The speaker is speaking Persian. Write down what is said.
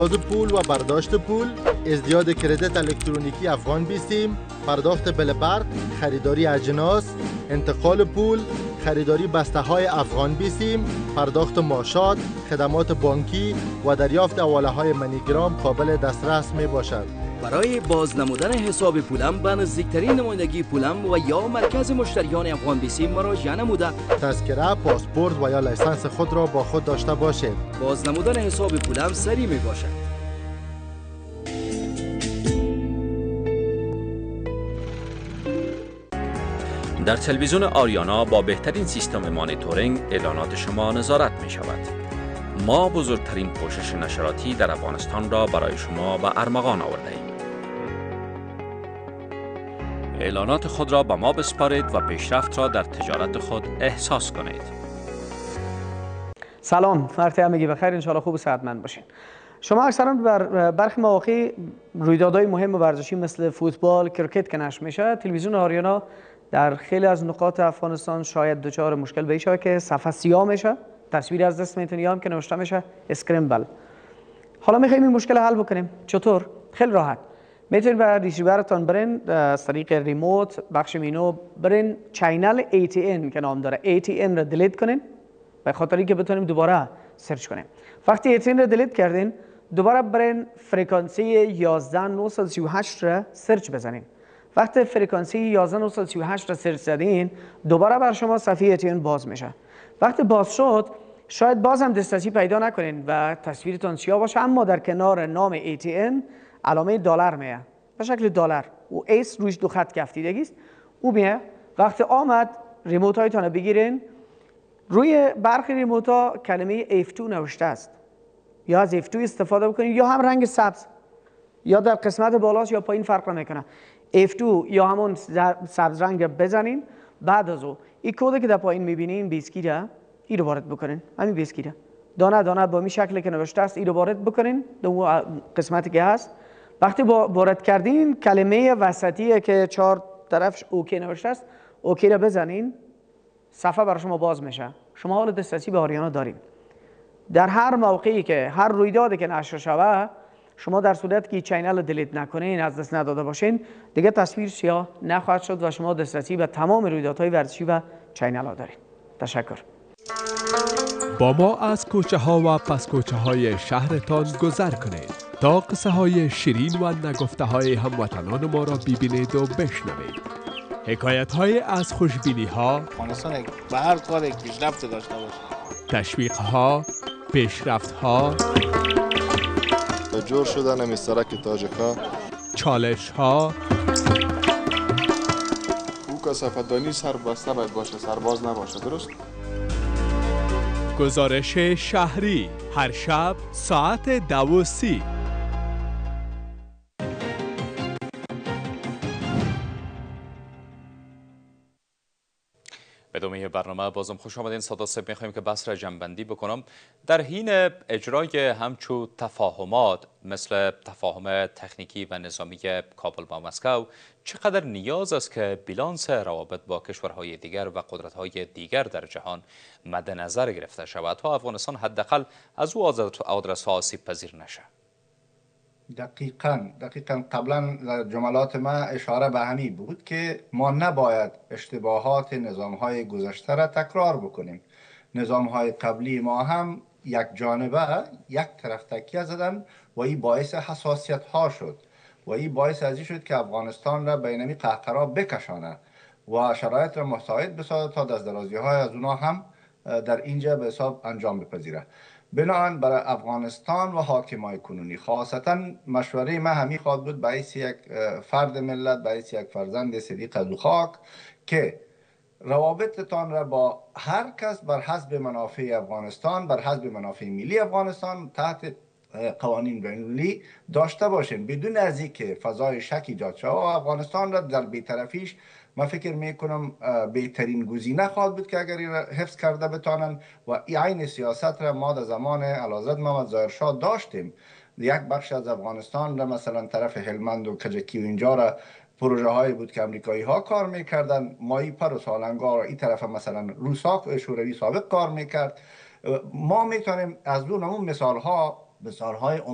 پول و برداشت پول، ازدیاد کردیت الکترونیکی افغان بیستیم، پرداخت بل برق، خریداری اجناس، انتقال پول، خریداری بسته های افغان بیستیم، پرداخت معاشات، خدمات بانکی و دریافت حواله های منیگرام قابل دسترس می باشد. برای بازنمودن حساب پولم به نزدیکترین نمایندگی پولم و یا مرکز مشتریان افغان بیسی مراجعه نموده تذکره، پاسپورت و یا لیسانس خود را با خود داشته باشید. بازنمودن حساب پولم سریع می باشد. در تلویزیون آریانا با بهترین سیستم مانیتورینگ اعلانات شما نظارت می شود. ما بزرگترین پوشش نشراتی در افغانستان را برای شما به ارمغان آورده ایم. اعلانات خود را به ما بسپارید و پیشرفت را در تجارت خود احساس کنید. سلام، وقت همگی بخیر، انشاءالله خوب و صحتمند باشین. شما اکثرا بر برخی مواقع رویدادهای مهم ورزشی مثل فوتبال، کرکت که نشر میشه، تلویزیون آریانا در خیلی از نقاط افغانستان شاید دچار مشکل بشه که صفحه سیاه میشه، تصویر از دست میتونی هم که نوشته میشه اسکرمبل. حالا میخوایم این مشکل حل بکنیم. چطور؟ خیلی راحت. میتونید به ریسیورتون برین از طریق ریموت بخش مینو برین چینل ATN که نام داره ATN را دیلیت کنین به خاطر اینکه بتونیم دوباره سرچ کنیم. وقتی ATN را دیلیت کردین دوباره برین فرکانسی 11938 را سرچ بزنین. وقتی فرکانسی 11938 را سرچ زدین دوباره بر شما صفحه ATN باز میشه. وقتی باز شد شاید باز هم دسترسی پیدا نکنین و تصویرتون سیاه باشه، اما در کنار نام ATN علامه دلار میه به شکل دلار و ایس روش دو خط کفتیدگی است. او میه وقتی آمد ریموت هایتون بگیرین، روی برخی ریموت ها کلمه F2 نوشته است، یا از F2 استفاده بکنید یا هم رنگ سبز، یا در قسمت بالاست یا پایین فرق نمیکنه. F2 یا همون سبز رنگ بزنین. بعد از او این کد که در پایین میبینین بیسکی را این رو وارد بکنین، همین بیسکی را دانه دانه با این شکلی که نوشته است این رو وارد بکنین در اون قسمتی که هست. وقتی وارد کردین کلمه وسطی که 4 طرفش اوکی نوشته است اوکی را بزنین، صفحه برای شما باز میشه. شما حال دسترسی به آریانا دارین. در هر موقعی که هر رویدادی که نشر شوه، شما در صورتی که چینل رو دیلیت نکنین، از دست نداده باشین، دیگه تصویر سیاه نخواهد شد و شما دسترسی به تمام رویدادهای ورزشی و چینل ها دارین. تشکر. با ما از کوچه ها و پس کوچه های شهرتان گذر کنید تا قصه های شیرین و نگفته های هموطنان ما را ببینید و بشنوید. حکایت های از خوشبینی ها، افغانستان به هر کار یک پیشرفت داشته باشه، تشویق ها، پیشرفت ها، جور شدن مسترک تاجکا، چالش ها، او کثافت‌دانی سربسته باید باشه، سرباز نباشه. درست؟ گزارش شهری هر شب ساعت 12:30. به ادامه برنامه بازم خوش آمدین. ساده صاحب میخوایم که بحث را جمع‌بندی بکنم. در حین اجرای همچون تفاهمات مثل تفاهم تکنیکی و نظامی کابل با مسکو، چقدر نیاز است که بیلانس روابط با کشورهای دیگر و قدرت‌های دیگر در جهان مد نظر گرفته شود تا افغانستان حداقل از او آدرس‌ها آسیب پذیر نشه؟ دقیقاً قبلا در جملات ما اشاره به همین بود که ما نباید اشتباهات نظام‌های گذشته را تکرار بکنیم. نظام‌های قبلی ما هم یک جانبه یک طرف تکیه زدن و این باعث حساسیت‌ها شد و این باعث از این شد که افغانستان را به نمی قهقرا بکشانه و شرایط را مساعد بسازد تا دست‌درازی‌های از اونا هم در اینجا به حساب انجام بپذیره. بنابراین برای افغانستان و حاکمای کنونی خاصتا مشوره ما همی خواهد بود به حیث یک فرد ملت، به حیث یک فرزند صدیق از خاک که روابطتان را با هر کس بر حسب منافع افغانستان، بر حسب منافع ملی افغانستان تحت قوانین بین‌المللی داشته باشین بدون از اینکه فضای شک ایجاد شود. افغانستان را در بی‌طرفیش من فکر میکنم بهترین گزینه خواهد بود که اگر این حفظ کرده بتانن و این سیاست را ما در زمان اعلیحضرت محمد ظاهر شاه داشتیم. یک بخش از افغانستان را مثلا طرف هلمند و کجکی و اینجا را پروژه هایی بود که امریکایی ها کار میکردن، مایی پر و سالنگار این طرف مثلا روسا شوروی سابق کار میکرد. ما میتونیم از اون مثال های